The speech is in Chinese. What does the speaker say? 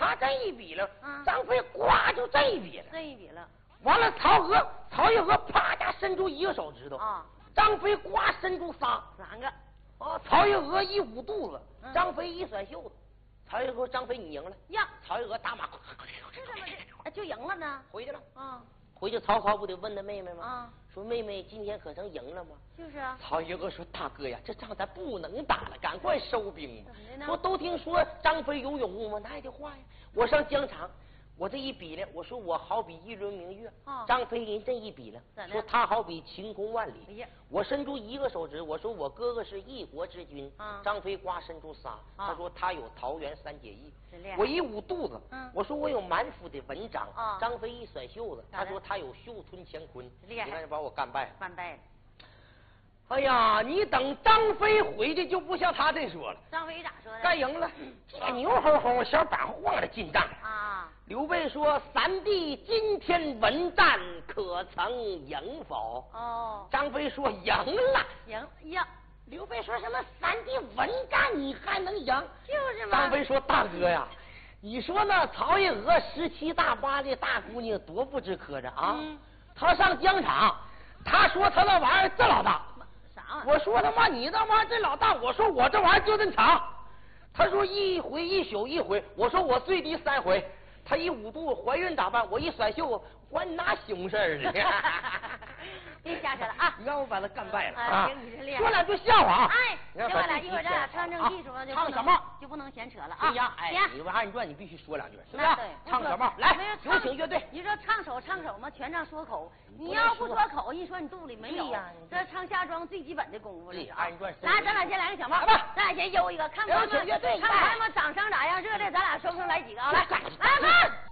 他这一比了，张飞呱就这一比了， 这一比了。 完了，曹月娥啪家伸出一个手指头啊，张飞呱伸出3 个啊，曹月娥一捂肚子，张飞一甩袖子，曹月娥说：“张飞你赢了呀！” 曹月娥打马， 这怎么就赢了呢？ 回去了啊。 回去曹操不得问他妹妹吗？ 啊， 说妹妹今天可曾赢了吗？ 就是啊。 曹月娥说：“大哥呀，这仗咱不能打了，赶快收兵吧。” 怎么的呢？ 说都听说张飞有勇无吗？哪有这话呀？我上疆场，我这一比呢，我说我好比一轮明月。张飞人这一比了，说他好比晴空万里。我伸出一个手指，我说我哥哥是一国之君。张飞呱伸出仨，他说他有桃园3结义。我一捂肚子，我说我有满腹的文章。张飞一甩袖子，他说他有绣春乾坤。你看这把我干败了。 干败了。 哎呀，你等张飞回去就不像他这说了。 张飞咋说的？ 干赢了，这牛吼吼，小板晃了进帐啊。 刘备说：“三弟今天文战可曾赢否？”张飞说：“赢了。” 赢呀！ 刘备说什么？三弟文战你还能赢？ 就是嘛。 张飞说：“大哥呀，你说那曹月娥17大8的大姑娘多不知磕碜啊！她上疆场，她说她那玩意儿这老大。我说他妈你他妈这老大，我说我这玩意儿就这长。他说一回一宿一回，我说我最低3回。他一捂肚怀孕咋办？我一甩袖，管你拿熊事儿呢。 别瞎扯了啊！ 你让我把他干败了啊！行，你真厉害。 说两句笑话啊！ 哎，这完了，一会儿咱俩唱正技术了， 唱小帽就不能闲扯了啊！ 呀，哎，你玩二人转你必须说两句，是不是？唱小帽来，有请乐队。 你说唱首嘛，全唱说口。你要不说口，一说你肚里没有。这唱下庄最基本的功夫了。 二人转。 来，咱俩先来个小帽，咱俩先悠一个，看朋友们，看朋友们掌声咋样？热烈，咱俩说来几个啊！来，